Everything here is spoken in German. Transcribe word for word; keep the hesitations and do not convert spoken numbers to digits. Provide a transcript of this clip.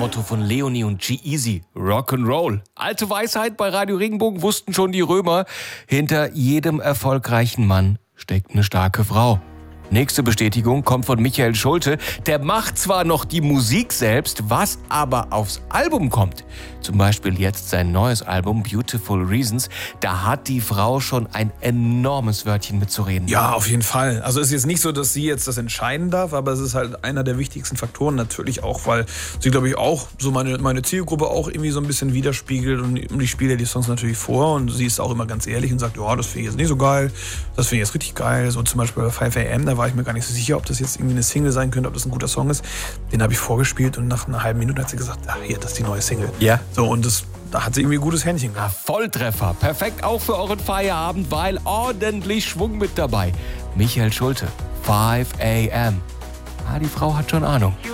Motto von Leonie und G-Eazy. Rock'n'Roll. Alte Weisheit, bei Radio Regenbogen wussten schon die Römer. Hinter jedem erfolgreichen Mann steckt eine starke Frau. Nächste Bestätigung kommt von Michael Schulte. Der macht zwar noch die Musik selbst, was aber aufs Album kommt. Zum Beispiel jetzt sein neues Album Beautiful Reasons. Da hat die Frau schon ein enormes Wörtchen mitzureden. Ja, auf jeden Fall. Also es ist jetzt nicht so, dass sie jetzt das entscheiden darf, aber es ist halt einer der wichtigsten Faktoren natürlich auch, weil sie, glaube ich, auch so meine, meine Zielgruppe auch irgendwie so ein bisschen widerspiegelt und ich spiele die Songs natürlich vor und sie ist auch immer ganz ehrlich und sagt, ja, das finde ich jetzt nicht so geil, das finde ich jetzt richtig geil. So zum Beispiel bei five a m, da war ich mir gar nicht so sicher, ob das jetzt irgendwie eine Single sein könnte, ob das ein guter Song ist. Den habe ich vorgespielt und nach einer halben Minute hat sie gesagt, ach, hier, das ist die neue Single. Ja. So, und das, da hat sie irgendwie ein gutes Händchen gehabt. Volltreffer. Perfekt auch für euren Feierabend, weil ordentlich Schwung mit dabei. Michael Schulte, five a m. Ah, die Frau hat schon Ahnung.